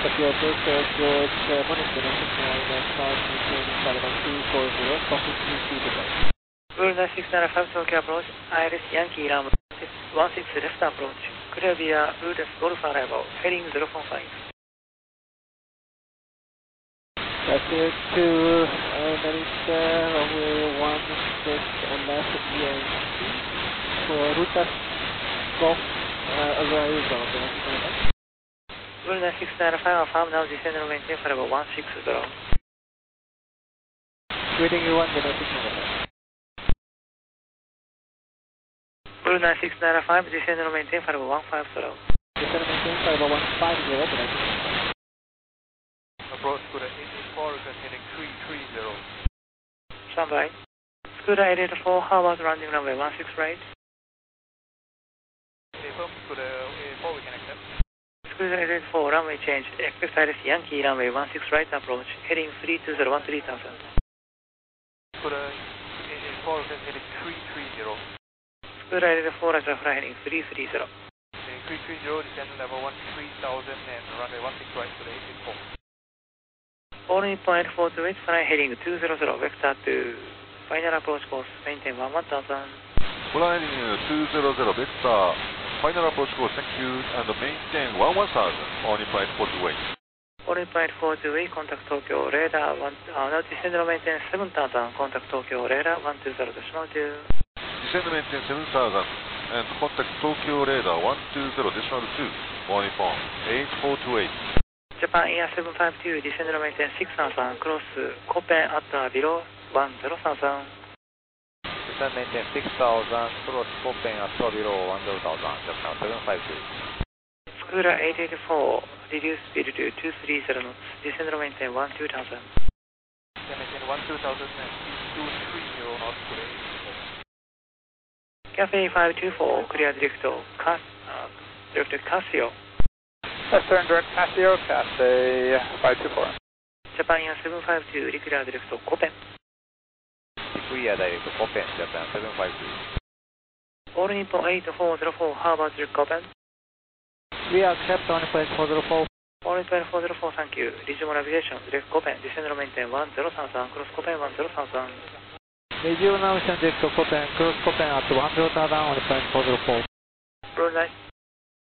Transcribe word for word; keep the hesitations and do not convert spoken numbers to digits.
Tokyo Delta George, uh, morning domestic line, uh, flight maintaining flight about two four zero, crossing three two to one. Blue nine six nine five Tokyo approach, Iris Yankee Lama, one six left approach, clear via Rudolph Golf arrival, heading zero four five. That's it to uh, Narita, runway one six and left E N C for Rudolph Golf uh, arrival. Blue nine six nine five affirm now descend and maintain for level one six zero. Greeting you one domestic number. Blue nine six nine five descend and maintain for level one five zero. Descend and maintain for level one five zero domestic number. Approach Scooter eight eight four, heading three three zero. Standby. Scooter eight eight four, how about landing runway one six right? Affirm, Scooter eight eight four, we can accept. Scooter eight eight four, runway change, expect Iris Yankee runway one six right approach, heading three two zero one three thousand. Scooter eight eight four, heading three three zero. Scooter eight eight four, Roger, fly heading three three zero. Heading three three zero, descend level one three thousand and runway one six right, Scooter eight eight four. Following point four two eight, fly heading two zero zero, vector to final approach course, maintain one one thousand. Flying two zero zero, vector, final approach course, thank you, and maintain one one thousand, on point four two eight. Following point four two eight, contact Tokyo radar, one, uh, now descend and maintain seven thousand, contact Tokyo radar, one two zero decimal two. Descend and maintain seven thousand, and contact Tokyo radar, one two zero decimal two, on point eight four two eight. Japan Air seven five two, descend and maintain six thousand, cross Koppen at uh, below one zero thousand. Descend maintain six thousand, cross Koppen at below one zero thousand, Japan seven five two. Scooter eight eight four, reduce speed to two three zero knots, descend and maintain one two thousand. Descend maintain one two thousand and two three zero knots, Scooter eight eight four. Cafe five two four, clear direct to Cas uh, direct to Casio. Western direct Casio, Cathay five two four. Japan Air seven five two, reclear direct to Koppen. Clear direct to Koppen, Japan seven five two. All Nippon eight four zero four, how about direct Koppen? We accept on point four zero four. All Nippon four zero four, thank you. Regional navigation, direct Koppen, descend and maintain one zero thousand, cross Koppen one zero thousand. Regional navigation direct to Koppen, cross Koppen at one zero thousand on point four zero four. Blue nine